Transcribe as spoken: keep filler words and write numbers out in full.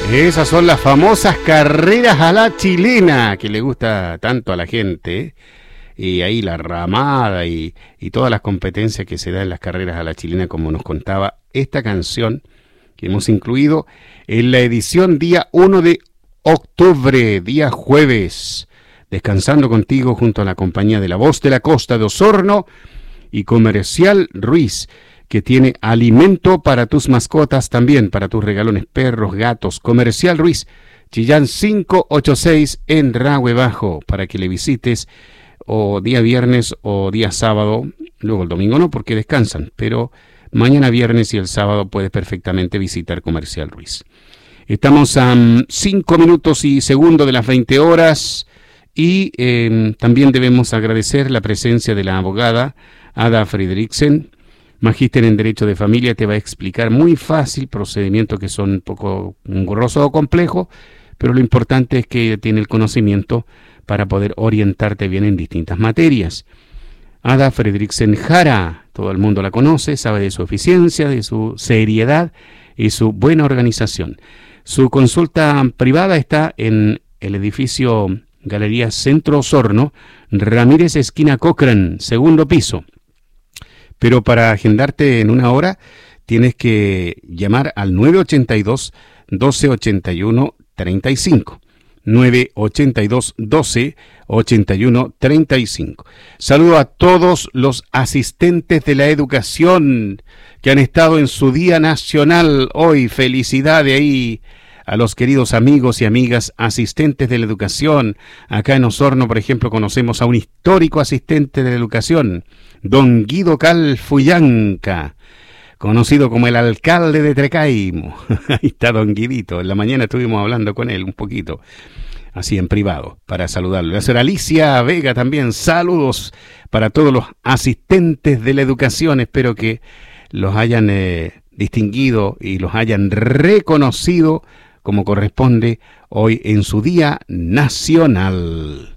Esas son las famosas carreras a la chilena, que le gusta tanto a la gente, ¿eh? Y ahí la ramada y, y todas las competencias que se dan en las carreras a la chilena, como nos contaba esta canción que hemos incluido en la edición día uno de octubre, día jueves, descansando contigo junto a la compañía de La Voz de la Costa de Osorno y Comercial Ruiz, que tiene alimento para tus mascotas también, para tus regalones, perros, gatos. Comercial Ruiz, Chillán quinientos ochenta y seis en Rahue Bajo, para que le visites o día viernes o día sábado, luego el domingo no porque descansan, pero mañana viernes y el sábado puedes perfectamente visitar Comercial Ruiz. Estamos a cinco minutos y segundo de las veinte horas y eh, también debemos agradecer la presencia de la abogada Ada Fredriksen, magíster en Derecho de Familia. Te va a explicar muy fácil procedimientos que son un poco engorrosos o complejos, pero lo importante es que tiene el conocimiento para poder orientarte bien en distintas materias. Ada Fredriksen Jara, todo el mundo la conoce, sabe de su eficiencia, de su seriedad y su buena organización. Su consulta privada está en el edificio Galería Centro Osorno, Ramírez esquina Cochrane, segundo piso. Pero para agendarte en una hora tienes que llamar al nueve ochenta y dos, doce ochenta y uno, treinta y cinco. nueve ochenta y dos, doce ochenta y uno, treinta y cinco. Saludo a todos los asistentes de la educación que han estado en su Día Nacional hoy. Felicidad de ahí a los queridos amigos y amigas asistentes de la educación. Acá en Osorno, por ejemplo, conocemos a un histórico asistente de la educación, don Guido Calfuyanca, conocido como el alcalde de Trecaimo. Ahí está don Guidito. En la mañana estuvimos hablando con él un poquito, así en privado, para saludarlo. A Alicia Vega también, saludos para todos los asistentes de la educación. Espero que los hayan eh, distinguido y los hayan reconocido como corresponde hoy en su Día Nacional.